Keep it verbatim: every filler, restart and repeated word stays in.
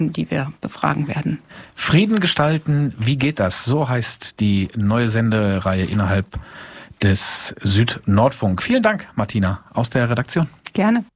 die wir befragen werden. Frieden gestalten, wie geht das? So heißt die neue Sendereihe innerhalb des Süd-Nordfunk. Vielen Dank, Martina, aus der Redaktion. Gerne.